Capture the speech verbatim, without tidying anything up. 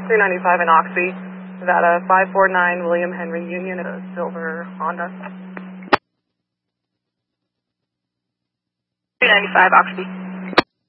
three ninety-five in Oxby, Nevada, five four nine William Henry Union, a silver Honda. three ninety-five Oxby.